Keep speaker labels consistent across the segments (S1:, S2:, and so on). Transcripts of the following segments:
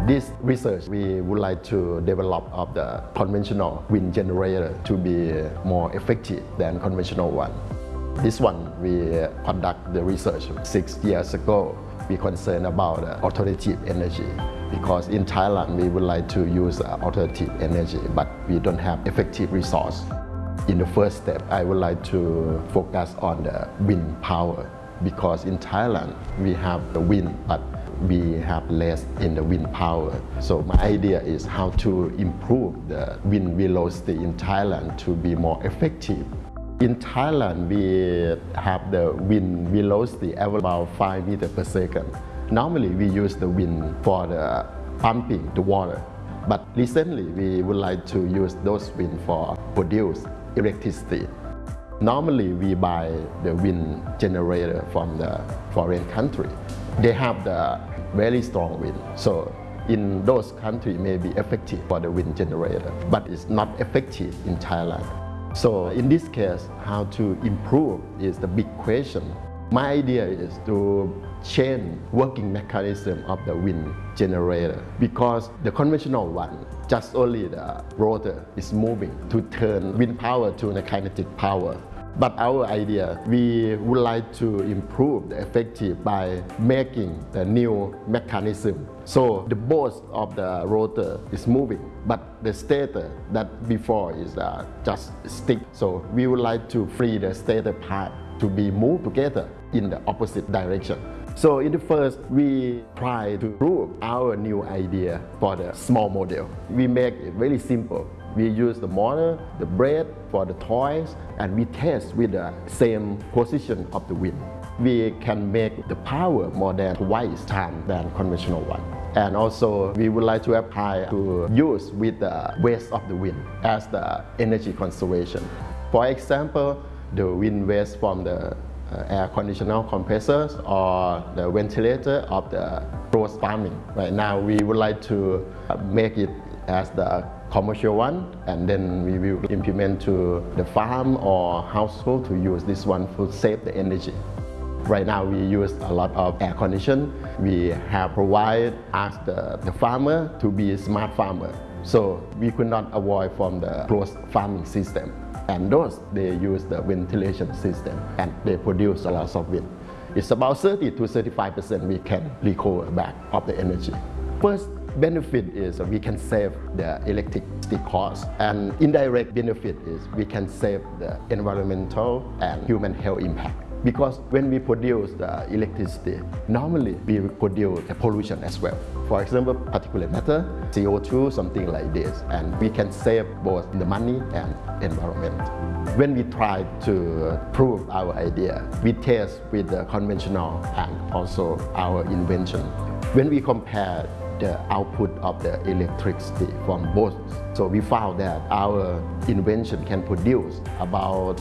S1: this research, we would like to develop of the conventional wind generator to be more effective than conventional one. This one, we conduct the research 6 years ago. We concerned about alternative energy because in Thailand, we would like to use alternative energy, but we don't have effective resource. In the first step, I would like to focus on the wind power because in Thailand, we have the wind, but we have less in the wind power. So my idea is how to improve the wind velocity in Thailand to be more effective. In Thailand, we have the wind velocity about 5 meters per second. Normally, we use the wind for the pumping the water. But recently, we would like to use those wind for produce electricity. Normally, we buy the wind generator from the foreign country. They have the very strong wind. So in those countries may be effective for the wind generator, but it's not effective in Thailand. So in this case, how to improve is the big question. My idea is to change working mechanism of the wind generator because the conventional one, just only the rotor is moving to turn wind power to the kinetic power. But our idea, we would like to improve the effective by making the new mechanism. So the both of the rotor is moving, but the stator that before is just stick. So we would like to free the stator part to be moved together in the opposite direction. So in the first, we try to prove our new idea for the small model. We make it very simple. We use the motor, the blade for the toys, and we test with the same position of the wind. We can make the power more than twice time than conventional one. And also, we would like to apply to use with the waste of the wind as the energy conservation. For example, the wind waste from the air conditioner compressors or the ventilator of the closed farming. Right now, we would like to make it as the commercial one, and then we will implement to the farm or household to use this one to save the energy. Right now, we use a lot of air condition. We have provided ask the farmer to be a smart farmer. So we could not avoid from the closed farming system. And those, they use the ventilation system and they produce a lot of wind. It's about 30 to 35% we can recover back of the energy. First benefit is we can save the electricity cost, and indirect benefit is we can save the environmental and human health impact. Because when we produce the electricity, normally we produce the pollution as well. For example, particulate matter, CO2, something like this, and we can save both the money and environment. When we try to prove our idea, we test with the conventional and also our invention. When we compare the output of the electricity from both. So we found that our invention can produce about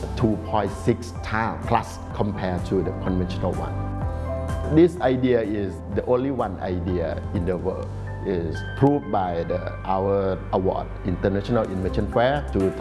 S1: 2.6 times plus compared to the conventional one. This idea is the only one idea in the world. Is proved by our award, International Invention Fair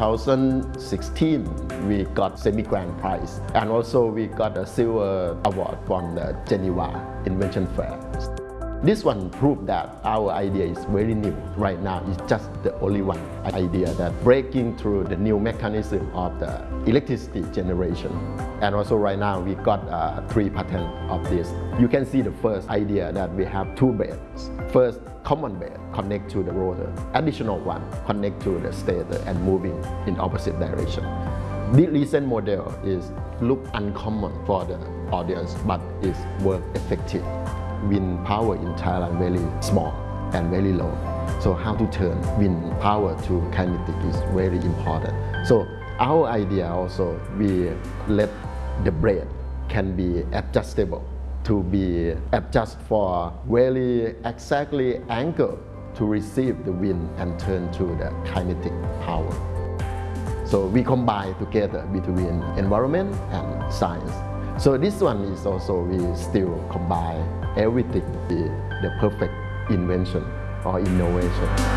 S1: 2016. We got semi-grand prize, and also we got a silver award from the Geneva Invention Fair. This one proved that our idea is very new. Right now, it's just the only one idea that breaking through the new mechanism of the electricity generation. And also right now, we got 3 patents of this. You can see the first idea that we have 2 blades. First, common blade connect to the rotor. Additional one connect to the stator and moving in opposite direction. The recent model is look uncommon for the audience, but is work effective. Wind power in Thailand very small and very low. So how to turn wind power to kinetic is very important. So our idea also, we let the blade can be adjustable to be adjust for very exactly angle to receive the wind and turn to the kinetic power. So we combine together between environment and science. So this one is also, we still combine everything, the perfect invention or innovation.